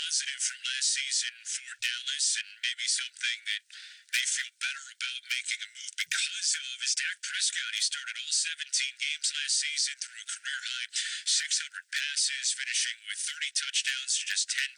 positive from last season for Dallas and maybe something that they feel better about making a move because of is Dak Prescott. He started all 17 games last season, threw a career high 600 passes, finishing with 30 touchdowns to just 10